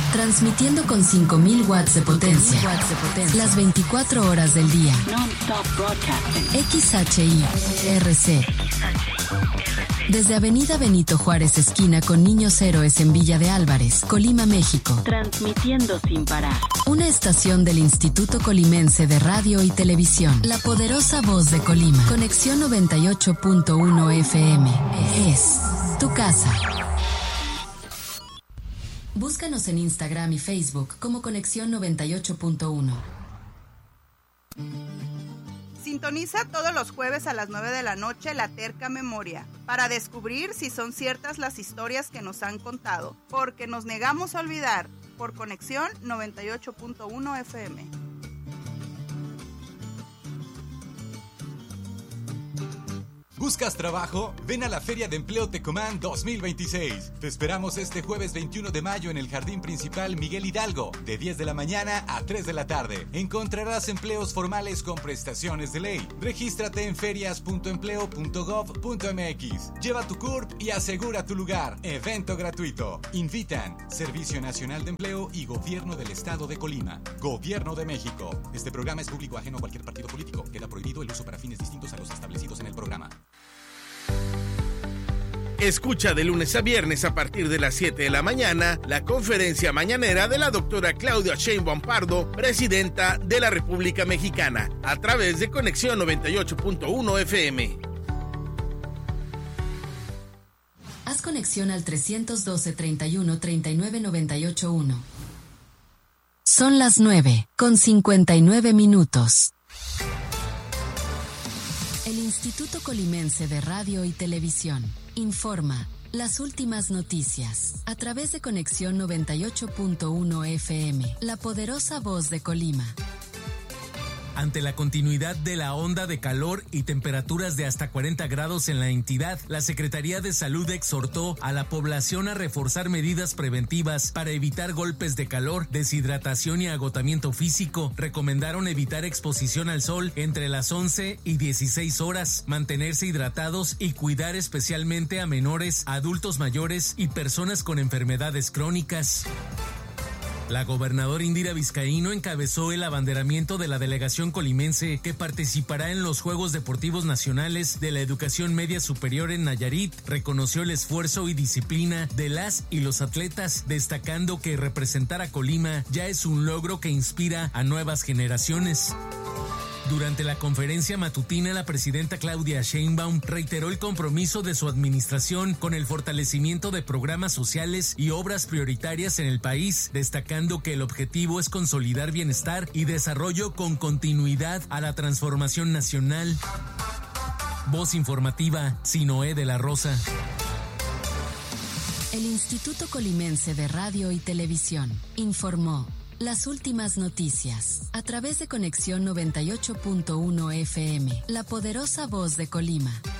Transmitiendo con 5.000 watts de potencia. Las 24 horas del día. Non-stop broadcasting. XHI-RC. Desde Avenida Benito Juárez, esquina con Niños Héroes en Villa de Álvarez, Colima, México. Transmitiendo sin parar. Una estación del Instituto Colimense de Radio y Televisión. La poderosa voz de Colima. Conexión 98.1 FM. Es tu casa. Búscanos en Instagram y Facebook como Conexión 98.1. Sintoniza todos los jueves a las 9 de la noche La Terca Memoria para descubrir si son ciertas las historias que nos han contado, porque nos negamos a olvidar, por Conexión 98.1 FM. ¿Buscas trabajo? Ven a la Feria de Empleo Tecomán 2026. Te esperamos este jueves 21 de mayo en el Jardín Principal Miguel Hidalgo, de 10 de la mañana a 3 de la tarde. Encontrarás empleos formales con prestaciones de ley. Regístrate en ferias.empleo.gov.mx. Lleva tu CURP y asegura tu lugar. Evento gratuito. Invitan Servicio Nacional de Empleo y Gobierno del Estado de Colima. Gobierno de México. Este programa es público ajeno a cualquier partido político. Queda prohibido el uso para fines distintos a los establecidos en el programa. Escucha de lunes a viernes a partir de las 7 de la mañana la conferencia mañanera de la doctora Claudia Sheinbaum Pardo, presidenta de la República Mexicana, a través de Conexión 98.1 FM. Haz conexión al 312-31-39-98-1. Son las 9:59. El Instituto Colimense de Radio y Televisión informa las últimas noticias a través de Conexión 98.1 FM, la poderosa voz de Colima. Ante la continuidad de la onda de calor y temperaturas de hasta 40 grados en la entidad, la Secretaría de Salud exhortó a la población a reforzar medidas preventivas para evitar golpes de calor, deshidratación y agotamiento físico. Recomendaron evitar exposición al sol entre las 11 y 16 horas, mantenerse hidratados y cuidar especialmente a menores, adultos mayores y personas con enfermedades crónicas. La gobernadora Indira Vizcaíno encabezó el abanderamiento de la delegación colimense que participará en los Juegos Deportivos Nacionales de la Educación Media Superior en Nayarit. Reconoció el esfuerzo y disciplina de las y los atletas, destacando que representar a Colima ya es un logro que inspira a nuevas generaciones. Durante la conferencia matutina, la presidenta Claudia Sheinbaum reiteró el compromiso de su administración con el fortalecimiento de programas sociales y obras prioritarias en el país, destacando que el objetivo es consolidar bienestar y desarrollo con continuidad a la transformación nacional. Voz informativa, Sinoé de la Rosa. El Instituto Colimense de Radio y Televisión informó las últimas noticias a través de Conexión 98.1 FM, la poderosa voz de Colima.